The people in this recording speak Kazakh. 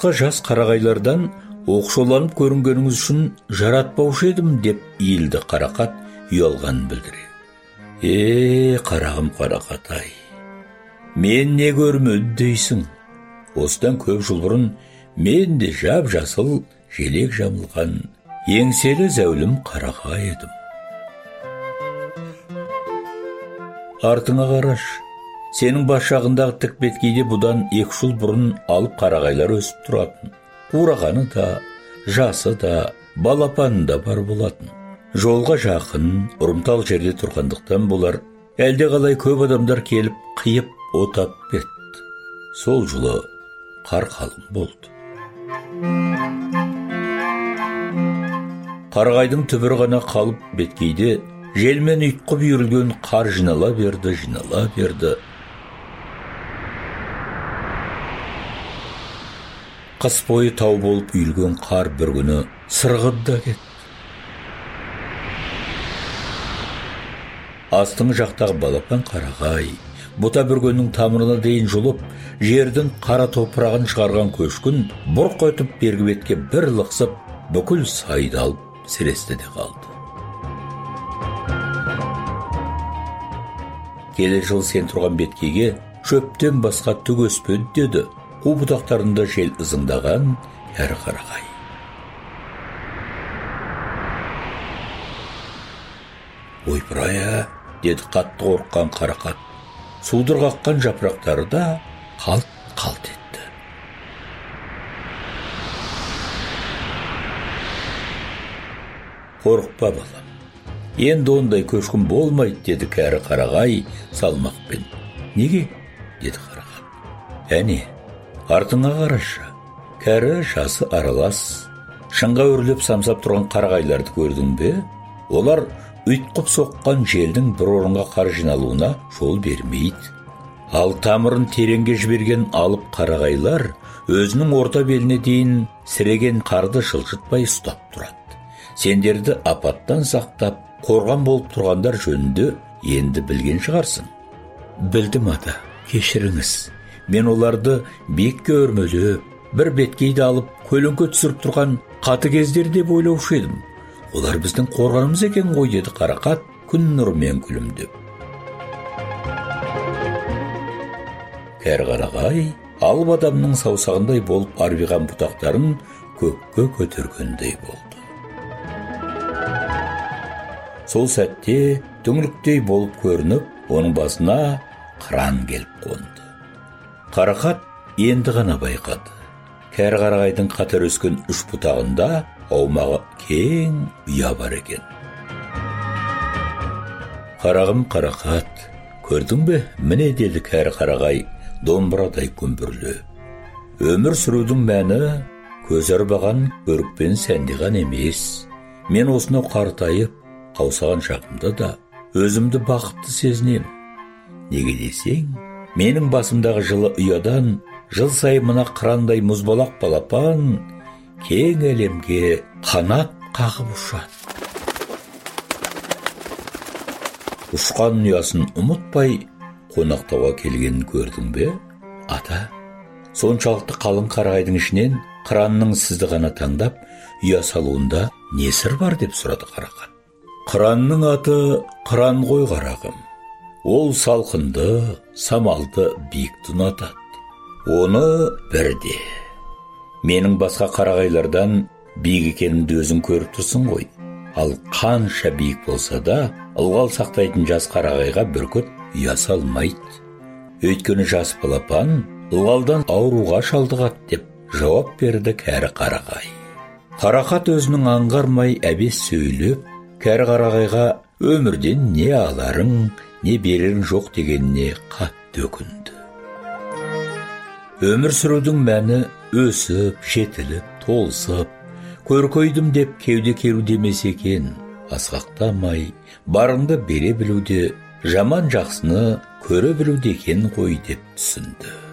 басқа жас қарағайлардан оқшауланып көрінгеніңіз үшін жаратпаушы едім деп иілді Қарақат ұялғанын білдіре. Қарағым Қарақат-ай, мен не көрмеді дейсің? Осыдан көп жыл бұрын мен де жап-жасыл желек жамылған еңселі зәулім қарағай едім. Артыңа қараш, сенің бас жағындағы тік беткейде бұдан 2 жыл бұрын алып қарағайлар өсіп тұратын. Қурағаны да, жасы да, балапаны да бар болатын. Жолға жақын, ұрымтал жерде тұрғандықтан болар, әлде қалай көп адамдар келіп қиып отап кетті. Сол жылы қар қалың болды. Қарағайдың түбірі ғана қалып беткейде желмен ұйтқып үйірілген қар жинала берді. Қыс бойы тау болып үйілген қар бір күні сырғыды да кетті. Астыңғы жақтағы балапан қарағай бұта бүргеннің тамырына дейін жұлып, жердің қара топырағын шығарған көшкін бұрқ өтіп бергі бетке бір лықсып, бүкіл сайды алып сіресті де қалды. Келер жыл сен тұрған беткейге шөптен басқа түк өспеді деді, қу бұтақтарында жел ызыңдаған кәрі қарағай. Ойпыр-ай, деді қатты қорыққан Қарақат. Судыр қаққан жапырақтары да қалт-қалт етті. Қорықпа балам, енді ондай көшкін болмайды, деді кәрі қарағай салмақпен. Неге? Деді Қарақат. Әне, артыңа қарашы, кәрі жасы аралас. Шыңға өрлеп самсап тұрған қарағайларды көрдің бе? Олар ұйтқып соққан желдің бір орынға қар жиналуына жол бермейді. Ал тамырын тереңге жіберген алып қарағайлар өзінің орта беліне дейін сіреген қарды жылжытпай ұстап тұрады. Сендерді апаттан сақтап, қорған болып тұрғандар жөнінде енді білген шығарсың. Білдім ата, кешіріңіз. Мен оларды биікке өрмелеп, бір беткейді алып, көлеңке түсіріп тұрған қаты кездер деп ойлаушы едім. Олар біздің қорғанымыз екен ғой, деді Қарақат күн нұрымен күлімдеп. Кәрі қарағай алып адамның саусағындай болып арбиған бұтақтарын көкке көтергендей болды. Сол сәтте түңліктей болып көрініп, оның басына қыран келіп қонды. Қарақат енді ғана байқады. Кәрі қарағайдың қатар өскен 3 бұтағында аумағы кең ұя бар екен. Қарағым Қарақат, көрдің бе? Міне, деді кәрі қарағай домбырадай күмбірлеп. Өмір сүрудің мәні көз арбаған көрікпен сәндиған емес. Мен осынау қартайып, қаусаған шағымда да өзімді бақытты сезінем. Неге десең, менің басымдағы жылы ұядан жыл сайын мына қырандай мұзбалақ балапан кең әлемге қанат қағып ұшады. Ұшқан ұясын ұмытпай қонақтауға келгенін көрдің бе? Ата, соншалықты қалың қарағайдың ішінен қыранның сізді ғана таңдап ұя салуында не сыр бар деп сұрады Қарақат. Қыранның аты қыран ғой қарағым. Ол салқынды, самалды биікті ұнатады. Оны бірде. Менің басқа қарағайлардан биік екенімді өзің көріп тұрсың ғой. Ал қанша биік болса да, ылғал сақтайтын жас қарағайға бүркіт ұя салмайды. Өйткені жас балапан ылғалдан ауруға шалдығады деп жауап берді кәрі қарағай. Қарақат өзінің аңғармай әбес сөйлеп, кәрі қарағайға өмірден не аларың, не берерің жоқ дегеніне қатты өкінді. Өмір сүрудің мәні өсіп, жетіліп, толысып, көркейдім деп кеуде керу демес екен. Асқақтамай, барыңды бере білуде, жаман жақсыны көре білуде екен ғой деп түсінді.